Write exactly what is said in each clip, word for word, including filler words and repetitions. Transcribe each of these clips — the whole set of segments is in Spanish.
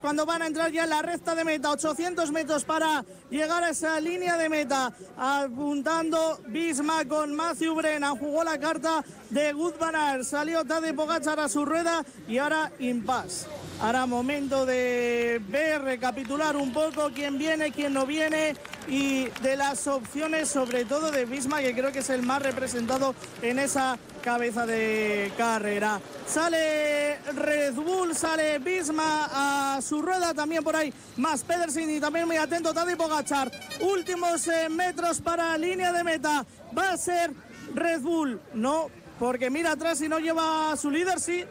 cuando van a entrar ya en la recta de meta, ochocientos metros para llegar a esa línea de meta, apuntando Visma con Matthew Brennan, jugó la carta de Wout van Aert, salió Tadej Pogačar a su rueda y ahora impasse. Ahora momento de ver, recapitular un poco quién viene, quién no viene y de las opciones, sobre todo de Visma, que creo que es el más representado en esa cabeza de carrera. Sale Red Bull, sale Visma a su rueda, también por ahí más Pedersen y también muy atento Tadej Pogačar. Últimos eh, metros para línea de meta, va a ser Red Bull, no, porque mira atrás y no lleva a su líder, sí.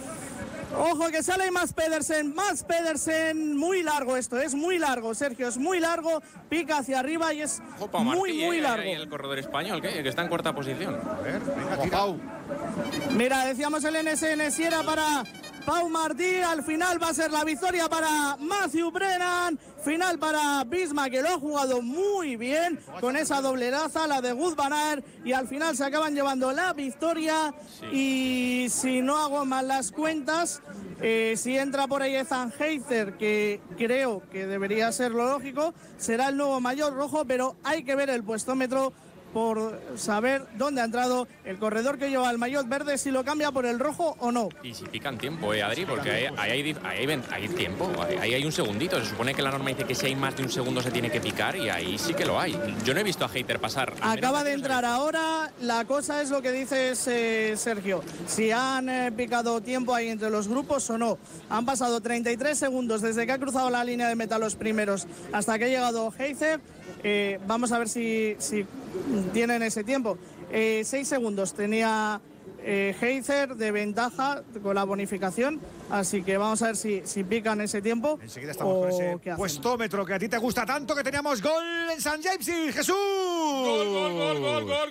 Ojo que sale más Pedersen, más Pedersen, muy largo esto, es muy largo, Sergio, es muy largo, pica hacia arriba y es Opa, muy, Martí, muy eh, largo. ahí el corredor español, ¿qué? Que está en cuarta posición. A ver, venga, tira. Mira, decíamos el N S N si era para Pau Martí, al final va a ser la victoria para Matthew Brennan, final para Visma, que lo ha jugado muy bien con esa doble raza, la de Wout van Aert, y al final se acaban llevando la victoria. Sí. Y si no hago mal las cuentas, eh, si entra por ahí Ethan Heizer, que creo que debería ser lo lógico, será el nuevo maillot rojo, pero hay que ver el puestómetro por saber dónde ha entrado el corredor que lleva el maillot verde, si lo cambia por el rojo o no. Y si pican tiempo, eh, Adri, porque ahí hay, hay, hay, hay, hay tiempo, ahí hay un segundito. Se supone que la norma dice que si hay más de un segundo se tiene que picar y ahí sí que lo hay. Yo no he visto a Heizer pasar. Acaba de entrar ahora, la cosa es lo que dices, eh, Sergio, si han eh, picado tiempo ahí entre los grupos o no. Han pasado treinta y tres segundos desde que ha cruzado la línea de meta los primeros hasta que ha llegado Heizer. Eh, vamos a ver si, si tienen ese tiempo. Eh, seis segundos tenía eh, Heizer de ventaja con la bonificación, así que vamos a ver si, si pican ese tiempo. Enseguida estamos con ese puestómetro que a ti te gusta tanto, que teníamos gol en San James y Jesús. Gol, gol, gol, gol, gol,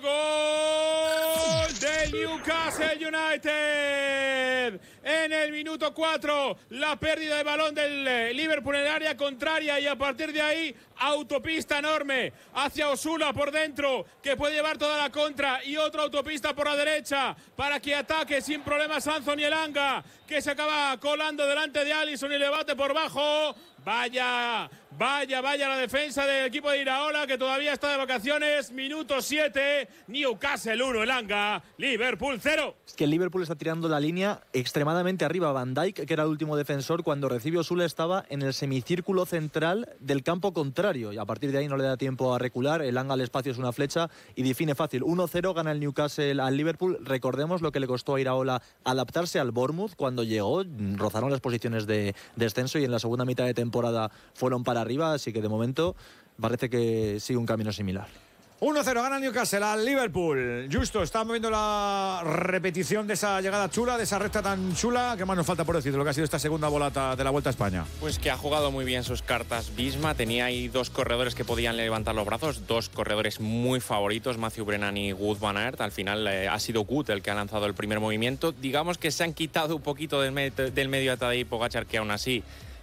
gol del Newcastle United. En el minuto cuatro, la pérdida de balón del Liverpool en el área contraria y a partir de ahí, autopista enorme hacia Osuna por dentro, que puede llevar toda la contra, y otra autopista por la derecha para que ataque sin problemas Anthony Elanga, que se acaba colando delante de Alisson y le bate por bajo. Vaya, vaya, vaya la defensa del equipo de Iraola, que todavía está de vacaciones. Minuto siete, Newcastle uno, Elanga, Liverpool cero. Es que el Liverpool está tirando la línea extremadamente arriba. Van Dijk, que era el último defensor, cuando recibió Osuna estaba en el semicírculo central del campo contrario, y a partir de ahí no le da tiempo a recular. Elanga al espacio es una flecha y define fácil. uno cero gana el Newcastle al Liverpool. Recordemos lo que le costó a Iraola adaptarse al Bournemouth cuando llegó. Rozaron las posiciones de descenso y en la segunda mitad de temporada fueron para arriba, así que de momento parece que sigue un camino similar. uno cero gana el Newcastle al Liverpool. Justo, estamos viendo la repetición de esa llegada chula, de esa recta tan chula. ¿Qué más nos falta por decir de lo que ha sido esta segunda volata de la Vuelta a España? Pues que ha jugado muy bien sus cartas Visma. Tenía ahí dos corredores que podían levantar los brazos, dos corredores muy favoritos, Matthew Brennan y Wout van Aert. Al final eh, ha sido Wout el que ha lanzado el primer movimiento. Digamos que se han quitado un poquito del, me del medio a Tadej Pogačar, que aún así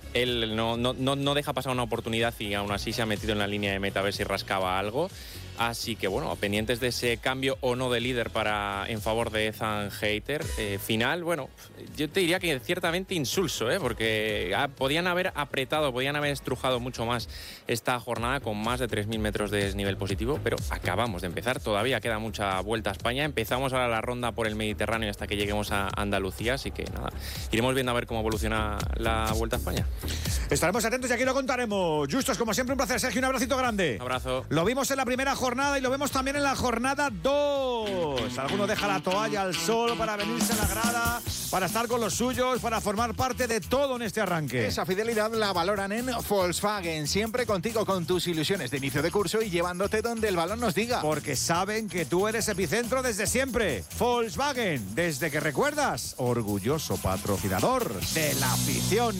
él no, no, no, no deja pasar una oportunidad y aún así se ha metido en la línea de meta a ver si rascaba algo. Así que bueno, pendientes de ese cambio o no de líder para en favor de Ethan Heizer. Eh, final, bueno, yo te diría que ciertamente insulso, ¿eh? Porque ah, podían haber apretado, podían haber estrujado mucho más esta jornada con más de tres mil metros de desnivel positivo, pero acabamos de empezar, todavía queda mucha Vuelta a España. Empezamos ahora la ronda por el Mediterráneo hasta que lleguemos a Andalucía, así que nada, iremos viendo a ver cómo evoluciona la Vuelta a España. Estaremos atentos y aquí lo contaremos. Justos, como siempre, un placer, Sergio, un abracito grande. Un abrazo. Lo vimos en la primera jornada y lo vemos también en la jornada dos. Alguno deja la toalla al sol para venirse a la grada, para estar con los suyos, para formar parte de todo en este arranque. Esa fidelidad la valoran en Volkswagen, siempre contigo con tus ilusiones de inicio de curso y llevándote donde el balón nos diga. Porque saben que tú eres epicentro desde siempre. Volkswagen, desde que recuerdas, orgulloso patrocinador de la afición.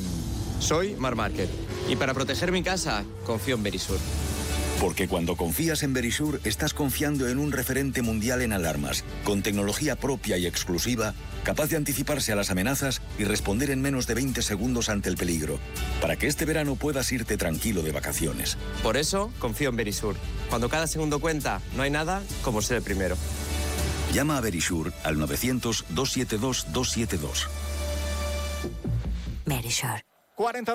Soy Marc Márquez y para proteger mi casa confío en Verisur. Porque cuando confías en Verisur, estás confiando en un referente mundial en alarmas, con tecnología propia y exclusiva, capaz de anticiparse a las amenazas y responder en menos de veinte segundos ante el peligro, para que este verano puedas irte tranquilo de vacaciones. Por eso confío en Verisur. Cuando cada segundo cuenta, no hay nada como ser el primero. Llama a Verisur al novecientos, doscientos setenta y dos, doscientos setenta y dos. Verisur. cuarenta